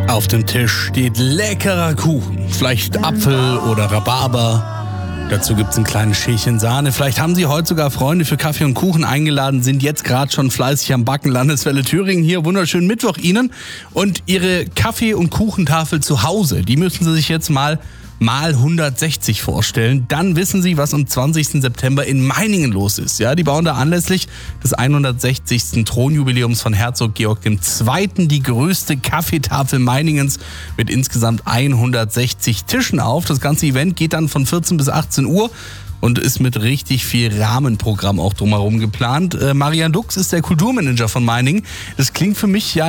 Auf dem Tisch steht leckerer Kuchen, vielleicht Apfel oder Rhabarber. Dazu gibt's ein kleines Schälchen Sahne. Vielleicht haben Sie heute sogar Freunde für Kaffee und Kuchen eingeladen, sind jetzt gerade schon fleißig am Backen. Landeswelle Thüringen hier, wunderschönen Mittwoch Ihnen. Und Ihre Kaffee- und Kuchentafel zu Hause, die müssen Sie sich jetzt mal 160 vorstellen. Dann wissen Sie, was am 20. September in Meiningen los ist. Ja, die bauen da anlässlich des 160. Thronjubiläums von Herzog Georg II. Die größte Kaffeetafel Meiningens mit insgesamt 160 Tischen auf. Das ganze Event geht dann von 14 bis 18 Uhr und ist mit richtig viel Rahmenprogramm auch drumherum geplant. Marian Dux ist der Kulturmanager von Meiningen. Das klingt für mich ja